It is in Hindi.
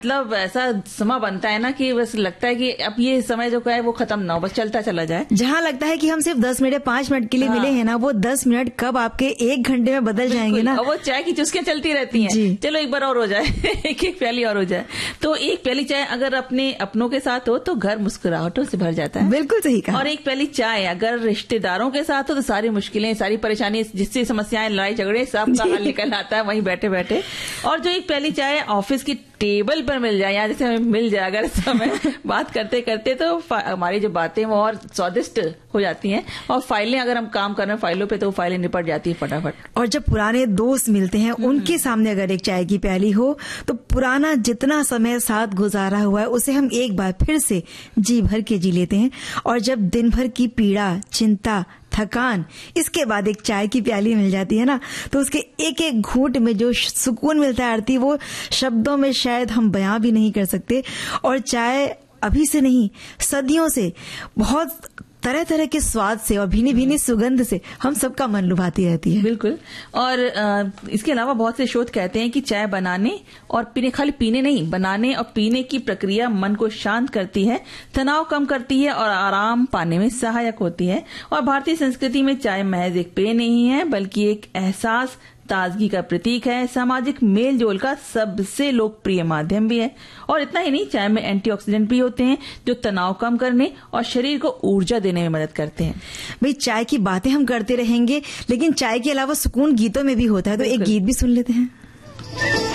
मतलब ऐसा समय बनता है ना कि बस लगता है कि अब ये समय जो है वो खत्म ना हो, बस चलता चला जाए। जहाँ लगता है कि हम सिर्फ 10 मिनट 5 मिनट के लिए मिले हैं ना, वो 10 मिनट कब आपके 1 घंटे में बदल जाएंगे ना। और वो चाय की चुस्कियां चलती रहती हैं, चलो एक बार और हो जाए एक प्याली और हो जाए। तो एक प्याली चाय अगर अपने अपनों के साथ हो तो घर मुस्कुराहटों से भर जाता है। बिल्कुल सही कहा। और एक प्याली चाय अगर रिश्तेदारों के साथ हो तो सारी मुश्किलें, सारी परेशानी, जिससे समस्याएं, लड़ाई झगड़े, सब का हल निकल आता है वहीं बैठे बैठे। और जो एक प्याली चाय ऑफिस की टेबल पर मिल जाए या जैसे हमें मिल जाए अगर समय बात करते करते, तो हमारी जो बातें वो और स्वादिष्ट हो जाती हैं। और फाइलें, अगर हम काम कर रहे हैं फाइलों पे, तो वो फाइलें निपट जाती है फटाफट। और जब पुराने दोस्त मिलते हैं उनके सामने अगर एक चाय की प्याली हो तो पुराना जितना समय साथ गुजारा हुआ है उसे हम एक बार फिर से जी भर के जी लेते हैं। और जब दिन भर की पीड़ा, चिंता, थकान, इसके बाद एक चाय की प्याली मिल जाती है ना, तो उसके एक एक घूंट में जो सुकून मिलता है आरती, वो शब्दों में शायद हम बयां भी नहीं कर सकते। और चाय अभी से नहीं, सदियों से बहुत तरह तरह के स्वाद से और भीनी भीनी सुगंध से हम सबका मन लुभाती रहती है। बिल्कुल। और इसके अलावा बहुत से शोध कहते हैं कि चाय बनाने और पीने, खाली पीने नहीं, बनाने और पीने की प्रक्रिया मन को शांत करती है, तनाव कम करती है और आराम पाने में सहायक होती है। और भारतीय संस्कृति में चाय महज एक पेय नहीं है, बल्कि एक एहसास, ताजगी का प्रतीक है, सामाजिक मेल जोल का सबसे लोकप्रिय माध्यम भी है। और इतना ही नहीं, चाय में एंटीऑक्सीडेंट भी होते हैं जो तनाव कम करने और शरीर को ऊर्जा देने में मदद करते हैं। भाई, चाय की बातें हम करते रहेंगे, लेकिन चाय के अलावा सुकून गीतों में भी होता है, तो एक गीत भी सुन लेते हैं।